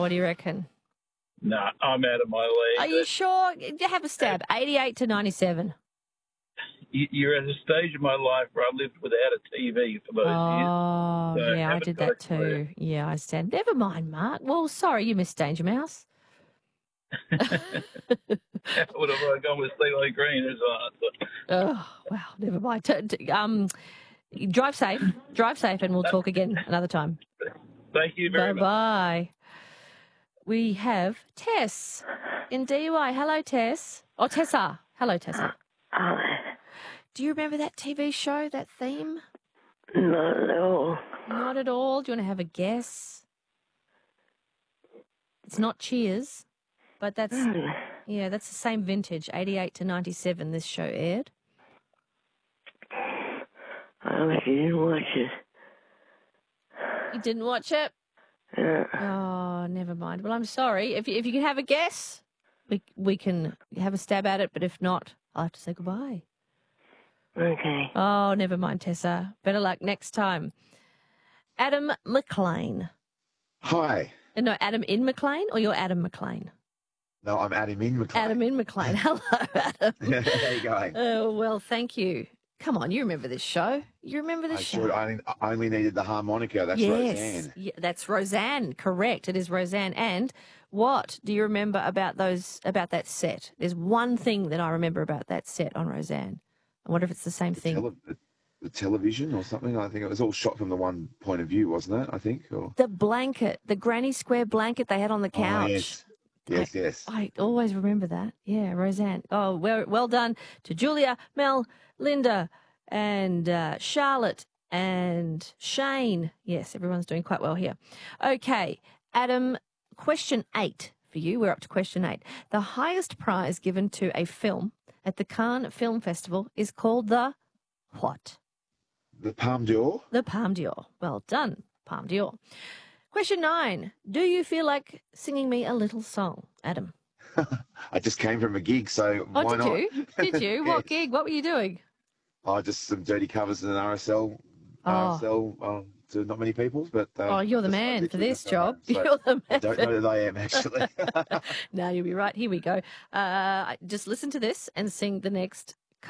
What do you reckon? Nah, I'm out of my league. Are you sure? Have a stab. 88 to 97. You're at a stage of my life where I lived without a TV for those years. Oh, So yeah, I haven't did got a that clue. too. Yeah, I stand. Never mind, Mark. Well, sorry, you missed Danger Mouse. What have I gone with? CeeLo Green as an answer. Oh, well, never mind. Drive safe. Drive safe, and we'll talk again another time. Thank you very much. Bye-bye. We have Tess in DUI. Hello, Tess. Oh, Tessa. Hello, Tessa. Do you remember that TV show, that theme? Not at all. Not at all. Do you want to have a guess? It's not Cheers, but that's the same vintage, 88 to 97 this show aired. I obviously didn't watch it. You didn't watch it? Oh, never mind. Well, I'm sorry. If you can have a guess, we can have a stab at it, but if not, I'll have to say goodbye. Okay. Oh, never mind, Tessa. Better luck next time. Adam McLean. Hi. No, Adam in McLean, or you're Adam McLean? No, I'm Adam in McLean. Adam in McLean. Hello, Adam. How you going? Oh, well, thank you. Come on, you remember this show. You remember this show. I only needed the harmonica. That's Roseanne. Yeah, that's Roseanne. Correct. It is Roseanne. And what do you remember about that set? There's one thing that I remember about that set on Roseanne. I wonder if it's the same thing. The television or something? I think it was all shot from the one point of view, wasn't it? I think. Or... The blanket, the granny square blanket they had on the couch. Oh, yes. I always remember that. Yeah, Roseanne. Oh, well done to Julia, Mel, Linda, and Charlotte and Shane. Yes, everyone's doing quite well here. Okay, Adam, question 8 for you. We're up to question 8. The highest prize given to a film at the Cannes Film Festival is called the what? The Palme d'Or. The Palme d'Or. Well done, Palme d'Or. Question 9. Do you feel like singing me a little song, Adam? I just came from a gig, so why not? Did you? Yes. What gig? What were you doing? Oh, just some dirty covers in an RSL. To not many people, but... you're the man for this job. So You're the man. I don't know that I am, actually. No, you'll be right. Here we go. Just listen to this and sing the next